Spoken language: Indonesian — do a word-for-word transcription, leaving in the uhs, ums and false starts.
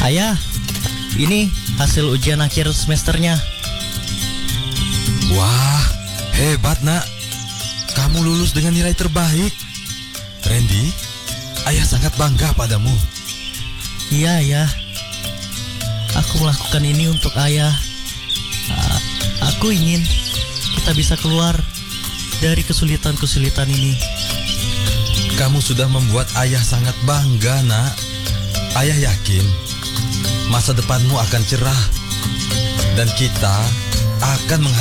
Ayah, ini hasil ujian akhir semesternya. Wah, hebat nak. Kamu lulus dengan nilai terbaik. Randy, ayah sangat bangga padamu. Iya, ayah. Aku melakukan ini untuk ayah. A- Aku ingin kita bisa keluar dari kesulitan-kesulitan ini. Kamu sudah membuat ayah sangat bangga, nak. Ayah yakin masa depanmu akan cerah dan kita akan menghasilkan